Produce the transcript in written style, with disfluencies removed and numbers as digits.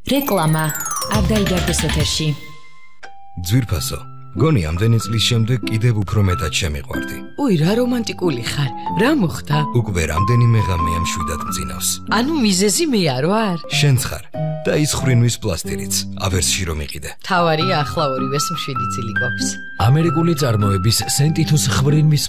რეკლამა არ დაიდარდეს ეთერში. ძვირფასო, გონი ამდენი წლის შემდეგ კიდევ უფრო მეტად შემიყვარდი. უი, რა რომანტიკული ხარ. რა მოხდა? უკვე რამდენიმე ღამეა მშვიდად მძინავს. ანუ მიზეზი მე არ ვარ? შენც ხარ და ის ხრინვის პლასტირიც, ავერსში რომ იყიდე. თავარია ახლა ორივეს მშვიდი წილი გვაქვს. ამერიკული წარმოების სენტითუს ხრინვის